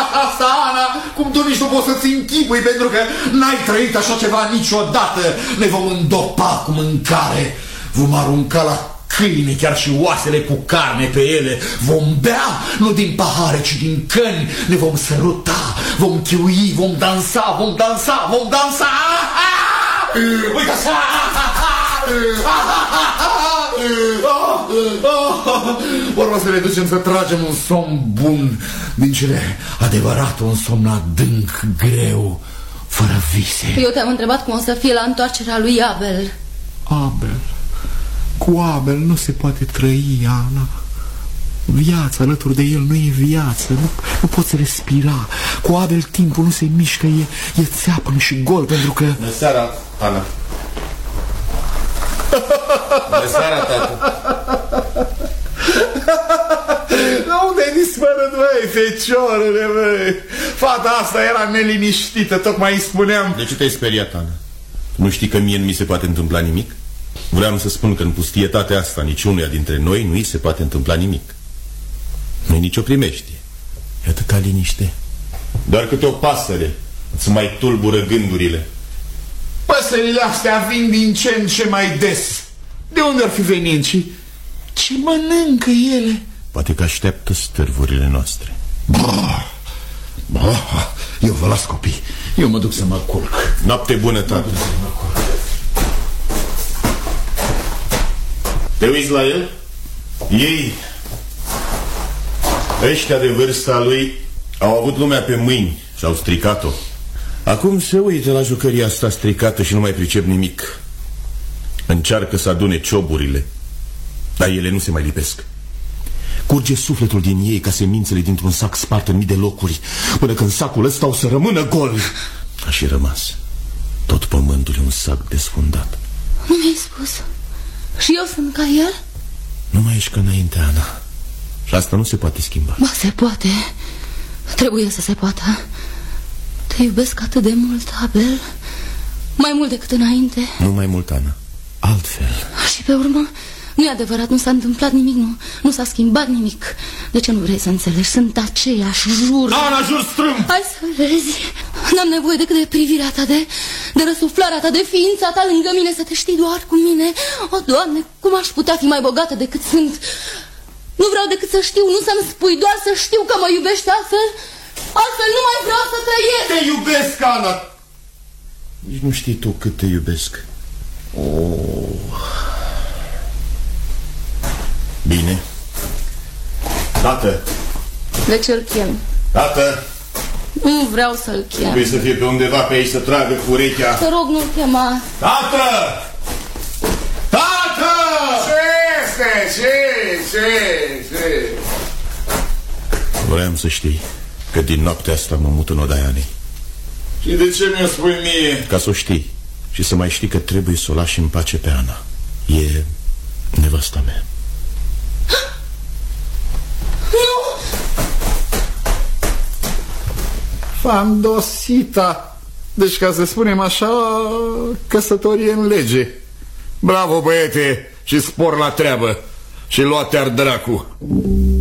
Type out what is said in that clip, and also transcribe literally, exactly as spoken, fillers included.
asta, Ana, cum tu nici nu poți să-ți închipui, pentru că n-ai trăit așa ceva niciodată. Ne vom îndopa cu mâncare, vom arunca la câine chiar și oasele cu carne pe ele, vom bea, nu din pahare, ci din căni, ne vom săruta, vom chiui, vom dansa, vom dansa, vom dansa. Uite așa! Vorba să ne ducem să tragem un somn bun din cele adevărat, un somn adânc, greu, fără vise. Eu te-am întrebat cum o să fie la întoarcerea lui Abel. Abel? Cu Abel nu se poate trăi, Ana. Viața alături de el nu e viață, nu, nu poți respira. Cu Abel timpul nu se mișcă, e, e țeapăn și gol, pentru că... Bună seara, Ana. Bună seara, tată. Unde-ai dispărut, băi, feciorule, băi? Fata asta era neliniștită, tocmai îi spuneam... De ce te-ai speriat, Ana? Nu știi că mie nu mi se poate întâmpla nimic? Vreau să spun că în pustietatea asta niciunuia dintre noi nu îi se poate întâmpla nimic. Nu-i nicio primeștie. E atâta liniște. Doar câte o pasăre îți mai tulbură gândurile. Păsările astea vin din ce în ce mai des. De unde ar fi venit și ce mănâncă ele? Poate că așteaptă stârvurile noastre. Bah, bah, eu vă las, copii. Eu mă duc să mă culc. Noapte bună, tată. Te uiți la el? Ei, ăștia de vârsta lui, au avut lumea pe mâini și au stricat-o. Acum se uită la jucăria asta stricată și nu mai pricep nimic. Încearcă să adune cioburile, dar ele nu se mai lipesc. Curge sufletul din ei ca semințele dintr-un sac spart în mii de locuri, până când sacul ăsta o să rămână gol. A și rămas. Tot pământul e un sac desfundat. Nu mi-ai spus. Și eu sunt ca el? Nu mai ești ca înainte, Ana. Și asta nu se poate schimba. Ba, se poate. Trebuie să se poată. Te iubesc atât de mult, Abel. Mai mult decât înainte. Nu mai mult, Ana. Altfel. Și pe urmă, nu e adevărat, nu s-a întâmplat nimic, nu, nu s-a schimbat nimic. De ce nu vrei să înțelegi? Sunt aceeași, jur. Ana, jur strâmb! Hai să vezi. N-am nevoie decât de privirea ta, de, de răsuflarea ta, de ființa ta lângă mine, să te știi doar cu mine. O, Doamne, cum aș putea fi mai bogată decât sunt? Nu vreau decât să știu, nu să-mi spui, doar să știu că mă iubești altfel. Altfel nu mai vreau să trăiesc. Te iubesc, Ana. Nici nu știi tu cât te iubesc. Oh. Bine. Tată. De ce-l chem? Tată. Nu vreau să-l chem. Trebuie să fie pe undeva pe aici să tragă cu urechea. Te rog, nu-l chema. Tată! Tată! Ce este? Ce? Ce? Ce? Vreau să știi că din noaptea asta mă mut în odaia Anei. Și de ce mi-o spui mie? Ca să o știi și să mai știi că trebuie să o lași în pace pe Ana. E nevasta mea. Nu! Fandosita. Deci, ca să spunem așa, căsătorie în lege. Bravo, băiete, și spor la treabă. Și lua-te-ar dracu.